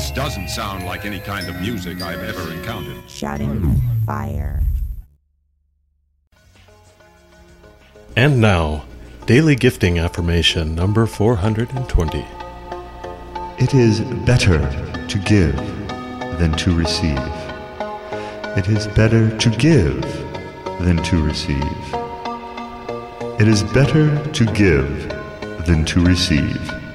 This doesn't sound like any kind of music I've ever encountered. Shouting fire. And now, Daily Gifting Affirmation number 420. It is better to give than to receive. It is better to give than to receive. It is better to give than to receive.